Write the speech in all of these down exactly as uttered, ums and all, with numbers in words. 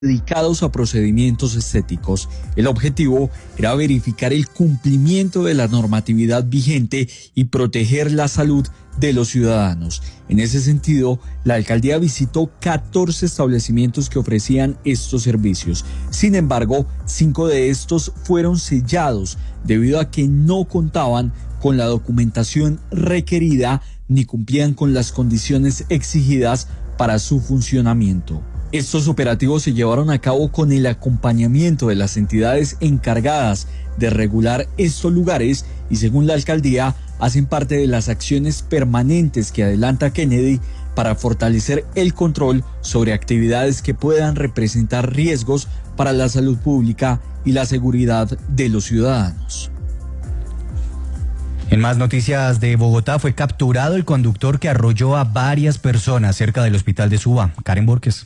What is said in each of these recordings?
dedicados a procedimientos estéticos. El objetivo era verificar el cumplimiento de la normatividad vigente y proteger la salud de los ciudadanos. En ese sentido, la alcaldía visitó catorce establecimientos que ofrecían estos servicios. Sin embargo, cinco de estos fueron sellados debido a que no contaban con la documentación requerida ni cumplían con las condiciones exigidas para su funcionamiento. Estos operativos se llevaron a cabo con el acompañamiento de las entidades encargadas de regular estos lugares y, según la alcaldía, hacen parte de las acciones permanentes que adelanta Kennedy para fortalecer el control sobre actividades que puedan representar riesgos para la salud pública y la seguridad de los ciudadanos. En más noticias de Bogotá, fue capturado el conductor que arrolló a varias personas cerca del hospital de Suba. Karen Borges.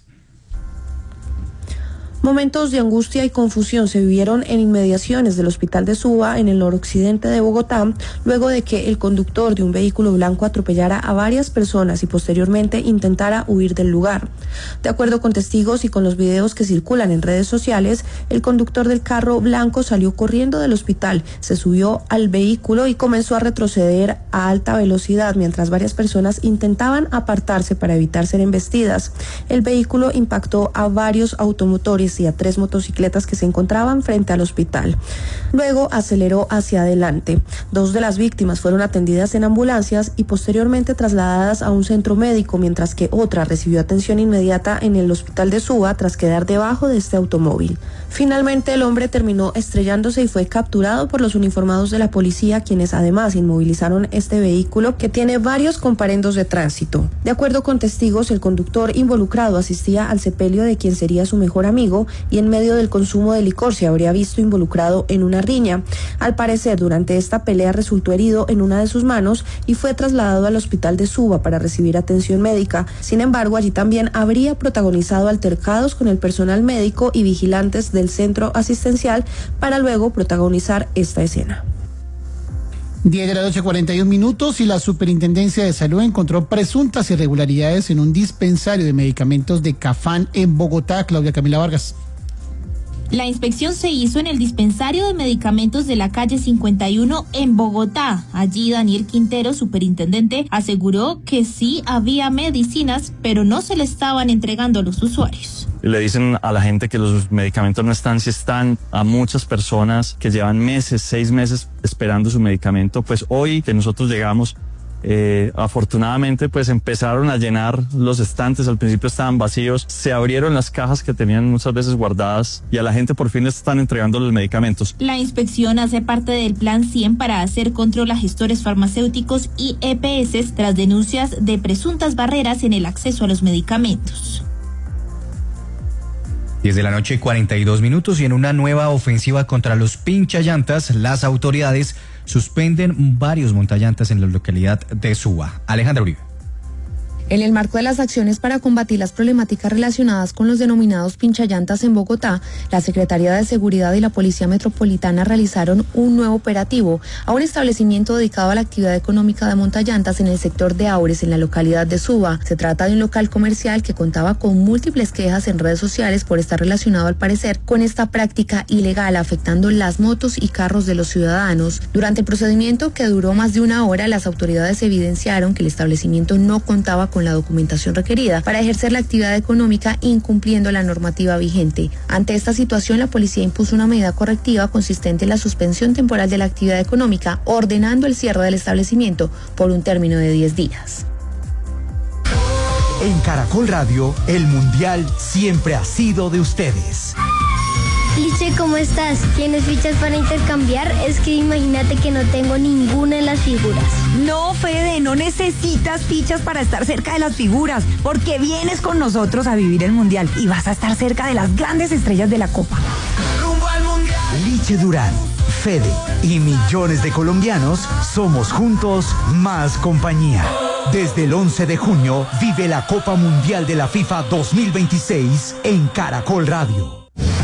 Momentos de angustia y confusión se vivieron en inmediaciones del hospital de Suba, en el noroccidente de Bogotá, luego de que el conductor de un vehículo blanco atropellara a varias personas y posteriormente intentara huir del lugar. De acuerdo con testigos y con los videos que circulan en redes sociales, el conductor del carro blanco salió corriendo del hospital, se subió al vehículo y comenzó a retroceder a alta velocidad mientras varias personas intentaban apartarse para evitar ser embestidas. El vehículo impactó a varios automotores y a tres motocicletas que se encontraban frente al hospital. Luego aceleró hacia adelante. Dos de las víctimas fueron atendidas en ambulancias y posteriormente trasladadas a un centro médico, mientras que otra recibió atención inmediata en el hospital de Suba tras quedar debajo de este automóvil. Finalmente, el hombre terminó estrellándose y fue capturado por los uniformados de la policía, quienes además inmovilizaron este vehículo que tiene varios comparendos de tránsito. De acuerdo con testigos, el conductor involucrado asistía al sepelio de quien sería su mejor amigo y en medio del consumo de licor se habría visto involucrado en una riña. Al parecer, durante esta pelea resultó herido en una de sus manos y fue trasladado al hospital de Suba para recibir atención médica. Sin embargo, allí también habría protagonizado altercados con el personal médico y vigilantes del centro asistencial para luego protagonizar esta escena. diez de la noche, cuarenta y un minutos, y la Superintendencia de Salud encontró presuntas irregularidades en un dispensario de medicamentos de Cafán en Bogotá. Claudia Camila Vargas. La inspección se hizo en el dispensario de medicamentos de la calle cincuenta y uno en Bogotá. Allí Daniel Quintero, superintendente, aseguró que sí había medicinas, pero no se le estaban entregando a los usuarios. Le dicen a la gente que los medicamentos no están, si están, a muchas personas que llevan meses, seis meses esperando su medicamento. Pues hoy que nosotros llegamos, Eh, afortunadamente pues empezaron a llenar los estantes. Al principio estaban vacíos, se abrieron las cajas que tenían muchas veces guardadas y a la gente por fin les están entregando los medicamentos. La inspección hace parte del Plan cien para hacer control a gestores farmacéuticos y E P S tras denuncias de presuntas barreras en el acceso a los medicamentos. diez de la noche, cuarenta y dos minutos, y en una nueva ofensiva contra los pinchallantas, las autoridades suspenden varios montallantas en la localidad de Suba. Alejandra Uribe. En el marco de las acciones para combatir las problemáticas relacionadas con los denominados pinchallantas en Bogotá, la Secretaría de Seguridad y la Policía Metropolitana realizaron un nuevo operativo a un establecimiento dedicado a la actividad económica de montallantas en el sector de Aures, en la localidad de Suba. Se trata de un local comercial que contaba con múltiples quejas en redes sociales por estar relacionado, al parecer, con esta práctica ilegal afectando las motos y carros de los ciudadanos. Durante el procedimiento, que duró más de una hora, las autoridades evidenciaron que el establecimiento no contaba con con la documentación requerida para ejercer la actividad económica, incumpliendo la normativa vigente. Ante esta situación, la policía impuso una medida correctiva consistente en la suspensión temporal de la actividad económica, ordenando el cierre del establecimiento por un término de diez días. En Caracol Radio, el Mundial siempre ha sido de ustedes. Liche, ¿cómo estás? ¿Tienes fichas para intercambiar? Es que imagínate que no tengo ninguna en las figuras. No, Fede, no necesitas fichas para estar cerca de las figuras, porque vienes con nosotros a vivir el Mundial y vas a estar cerca de las grandes estrellas de la Copa. ¡Rumbo al Mundial! Liche Durán, Fede y millones de colombianos somos juntos más compañía. Desde el once de junio vive la Copa Mundial de la FIFA dos mil veintiséis en Caracol Radio.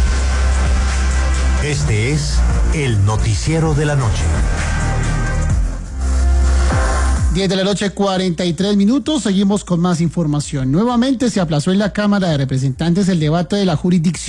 Este es el noticiero de la noche. diez de la noche, cuarenta y tres minutos. Seguimos con más información. Nuevamente se aplazó en la Cámara de Representantes el debate de la jurisdicción